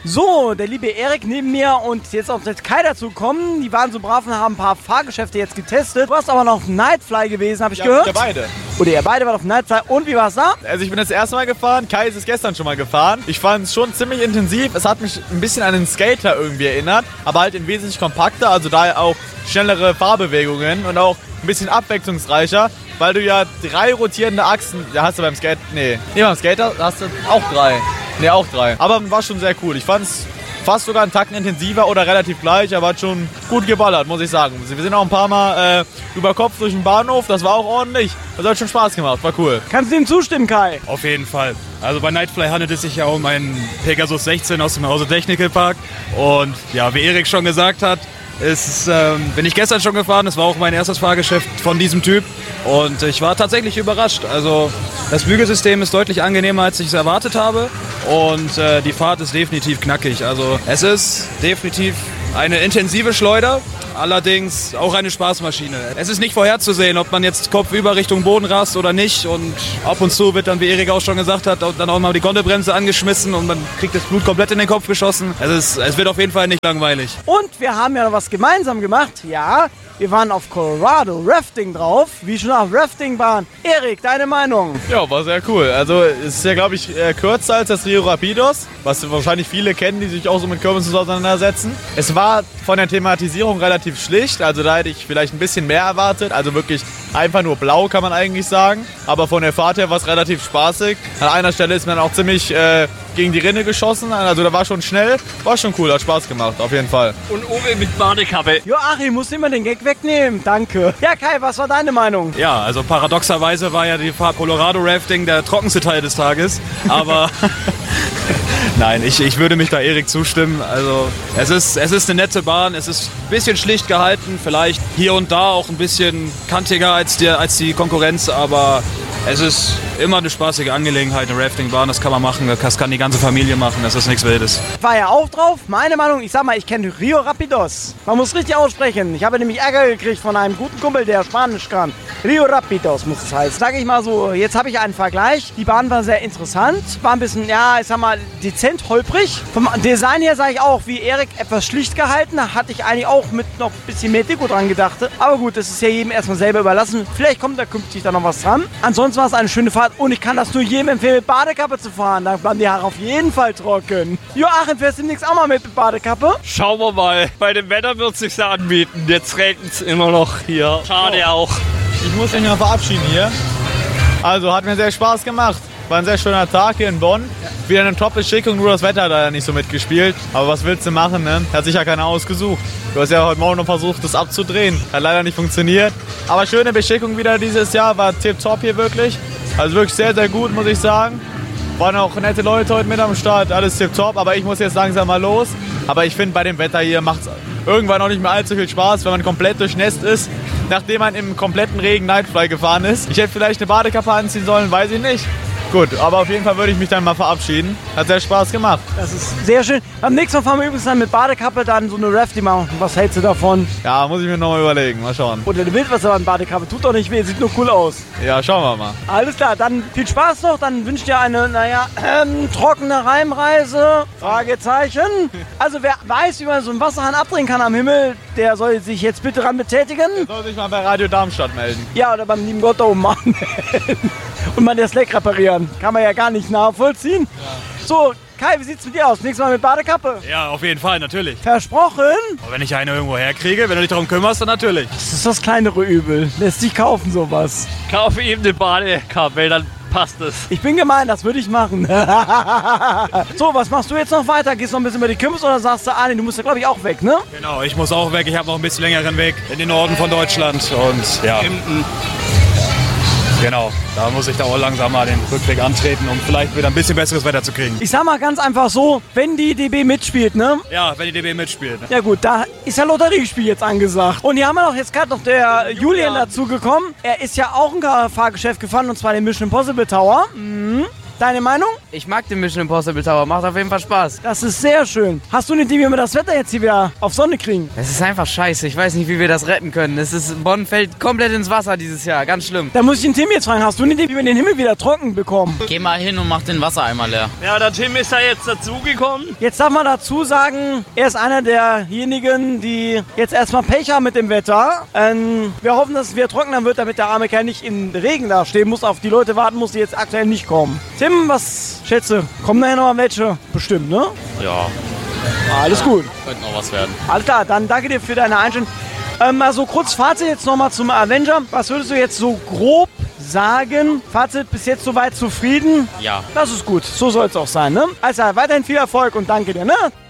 So, der liebe Erik neben mir und jetzt auch jetzt Kai dazu kommen. Die waren so brav und haben ein paar Fahrgeschäfte jetzt getestet. Du warst aber noch auf Nightfly gewesen, habe ich gehört. Ja, beide. Oder ihr beide wart auf Nightfly. Und wie war's da? Also ich bin das erste Mal gefahren, Kai ist es gestern schon mal gefahren. Ich fand es schon ziemlich intensiv. Es hat mich ein bisschen an den Skater irgendwie erinnert, aber halt in wesentlich kompakter, also da auch schnellere Fahrbewegungen und auch ein bisschen abwechslungsreicher, weil du ja 3 rotierende Achsen, da hast du beim Skate, beim Skater hast du auch 3. Auch 3. Aber war schon sehr cool. Ich fand es fast sogar einen Tacken intensiver oder relativ gleich, aber hat schon gut geballert, muss ich sagen. Wir sind auch ein paar Mal über Kopf durch den Bahnhof, das war auch ordentlich. Das hat schon Spaß gemacht, war cool. Kannst du ihm zustimmen, Kai? Auf jeden Fall. Also bei Nightfly handelt es sich ja um einen Pegasus 16 aus dem Hause Technical Park. Und ja, wie Erik schon gesagt hat, bin ich gestern schon gefahren. Es war auch mein erstes Fahrgeschäft von diesem Typ. Und ich war tatsächlich überrascht. Also das Bügelsystem ist deutlich angenehmer, als ich es erwartet habe. Und die Fahrt ist definitiv knackig. Also es ist definitiv eine intensive Schleuder. Allerdings auch eine Spaßmaschine. Es ist nicht vorherzusehen, ob man jetzt kopfüber Richtung Boden rast oder nicht. Und ab und zu wird dann, wie Erik auch schon gesagt hat, dann auch mal die Gondelbremse angeschmissen und man kriegt das Blut komplett in den Kopf geschossen. Es wird auf jeden Fall nicht langweilig. Und wir haben ja noch was gemeinsam gemacht. Ja, wir waren auf Colorado Rafting drauf, wie schon auf Raftingbahn. Erik, deine Meinung? Ja, war sehr cool. Also es ist ja, glaube ich, kürzer als das Rio Rapidos, was wahrscheinlich viele kennen, die sich auch so mit Kirmessen auseinandersetzen. Es war von der Thematisierung relativ schlicht, also da hätte ich vielleicht ein bisschen mehr erwartet. Also wirklich einfach nur blau, kann man eigentlich sagen. Aber von der Fahrt her war es relativ spaßig. An einer Stelle ist man auch ziemlich gegen die Rinne geschossen, also da war schon schnell. War schon cool, hat Spaß gemacht, auf jeden Fall. Und Uwe mit Badekappe. Joachim, musst du immer den Gag wegnehmen, danke. Ja, Kai, was war deine Meinung? Ja, also paradoxerweise war ja die Fahrt Colorado Rafting der trockenste Teil des Tages, aber nein, ich würde mich da Erik zustimmen. Also es ist eine nette Bahn, es ist ein bisschen schlicht gehalten, vielleicht hier und da auch ein bisschen kantiger als die Konkurrenz, aber es ist immer eine spaßige Angelegenheit, eine Raftingbahn, das kann man machen, das kann die ganze Familie machen, das ist nichts Wildes. War ja auch drauf, meine Meinung, ich sag mal, ich kenne Rio Rapidos. Man muss richtig aussprechen, ich habe nämlich Ärger gekriegt von einem guten Kumpel, der Spanisch kann. Rio Rapidos muss es heißen. Sag ich mal so, jetzt habe ich einen Vergleich, die Bahn war sehr interessant, war ein bisschen, ja, ich sag mal, dezent holprig. Vom Design her sage ich auch, wie Erik, etwas schlicht gehalten, da hatte ich eigentlich auch mit noch ein bisschen mehr Deko dran gedacht. Aber gut, das ist ja jedem erstmal selber überlassen, vielleicht kommt da künftig da noch was dran. Ansonsten war es eine schöne Fahrt und ich kann das nur jedem empfehlen, mit Badekappe zu fahren. Da bleiben die Haare auf jeden Fall trocken. Joachim, fährst du demnächst auch mal mit Badekappe? Schauen wir mal. Bei dem Wetter wird es sich anbieten. Jetzt regnet es immer noch hier. Schade auch. Ich muss mich mal verabschieden hier. Also hat mir sehr Spaß gemacht. War ein sehr schöner Tag hier in Bonn. Wieder eine Top-Beschickung, nur das Wetter hat leider nicht so mitgespielt. Aber was willst du machen, ne? Hat sich ja keiner ausgesucht. Du hast ja heute Morgen noch versucht, das abzudrehen. Hat leider nicht funktioniert. Aber schöne Beschickung wieder dieses Jahr. War tipptopp hier wirklich. Also wirklich sehr, sehr gut, muss ich sagen. Waren auch nette Leute heute mit am Start. Alles tipptopp. Aber ich muss jetzt langsam mal los. Aber ich finde, bei dem Wetter hier macht es irgendwann auch nicht mehr allzu viel Spaß, wenn man komplett durchnässt ist, nachdem man im kompletten Regen Nightfly gefahren ist. Ich hätte vielleicht eine Badekappe anziehen sollen, weiß ich nicht. Gut, aber auf jeden Fall würde ich mich dann mal verabschieden. Hat sehr Spaß gemacht. Das ist sehr schön. Am nächsten Mal fahren wir übrigens dann mit Badekappe dann so eine Rafting machen. Was hältst du davon? Ja, muss ich mir noch mal überlegen. Mal schauen. Oder du willst was aber in Badekappe. Tut doch nicht weh, sieht nur cool aus. Ja, schauen wir mal. Alles klar, dann viel Spaß noch. Dann wünsche ich dir eine, trockene Heimreise. Fragezeichen. Also wer weiß, wie man so einen Wasserhahn abdrehen kann am Himmel, der soll sich jetzt bitte ran betätigen. Der soll sich mal bei Radio Darmstadt melden. Ja, oder beim lieben Gott da oben machen. Und mal das Leck reparieren. Kann man ja gar nicht nachvollziehen. Ja. So, Kai, wie sieht's mit dir aus? Nächstes Mal mit Badekappe? Ja, auf jeden Fall, natürlich. Versprochen? Aber wenn ich eine irgendwo herkriege, wenn du dich darum kümmerst, dann natürlich. Das ist das kleinere Übel. Lässt sich kaufen, sowas. Kaufe ihm eine Badekappe, dann passt es. Ich bin gemein, das würde ich machen. So, was machst du jetzt noch weiter? Gehst du noch ein bisschen über die Kürbis oder sagst du, nee, du musst ja, glaube ich, auch weg, ne? Genau, ich muss auch weg. Ich habe noch ein bisschen längeren Weg in den Norden von Deutschland. Und ja. Genau, da muss ich da auch langsam mal den Rückweg antreten, um vielleicht wieder ein bisschen besseres Wetter zu kriegen. Ich sag mal ganz einfach so, wenn die DB mitspielt, ne? Ja, wenn die DB mitspielt. Ne? Ja gut, da ist ja Lotteriespiel jetzt angesagt. Und hier haben wir doch jetzt gerade noch der Julian dazu gekommen. Er ist ja auch ein Fahrgeschäft gefahren, und zwar den Mission Impossible Tower. Mhm. deine Meinung? Ich mag den Mission Impossible Tower, macht auf jeden Fall Spaß. Das ist sehr schön. Hast du eine Idee, wie wir das Wetter jetzt hier wieder auf Sonne kriegen? Es ist einfach scheiße, ich weiß nicht, wie wir das retten können. Bonn fällt komplett ins Wasser dieses Jahr, ganz schlimm. Da muss ich den Tim jetzt fragen, hast du eine Idee, wie wir den Himmel wieder trocken bekommen? Geh mal hin und mach den Wassereimer leer. Ja, der Tim ist ja jetzt dazugekommen. Jetzt darf man dazu sagen, er ist einer derjenigen, die jetzt erstmal Pech haben mit dem Wetter. Wir hoffen, dass es wieder trockener wird, damit der arme Kerl nicht im Regen da stehen muss, auf die Leute warten muss, die jetzt aktuell nicht kommen. Tim, was schätze? Kommen nachher noch welche? Bestimmt, ne? Ja, Alles gut. könnte noch was werden. Alles klar, dann danke dir für deine Einstellung. Also kurz Fazit jetzt nochmal zum Avenger. Was würdest du jetzt so grob sagen? Fazit, bis jetzt soweit zufrieden? Ja. Das ist gut, so soll es auch sein, ne? Also weiterhin viel Erfolg und danke dir, ne?